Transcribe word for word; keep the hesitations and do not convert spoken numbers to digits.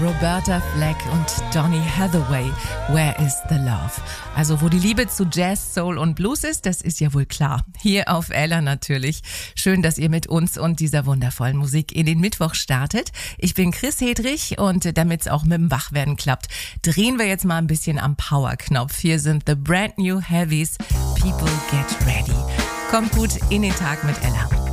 Roberta Flack und Donny Hathaway, Where is the Love? Also wo die Liebe zu Jazz, Soul und Blues ist, das ist ja wohl klar. Hier auf Ella natürlich. Schön, dass ihr mit uns und dieser wundervollen Musik in den Mittwoch startet. Ich bin Chris Hedrich und damit es auch mit dem Wachwerden klappt, drehen wir jetzt mal ein bisschen am Powerknopf. Hier sind The Brand New Heavies, People Get Ready. Kommt gut in den Tag mit Ella.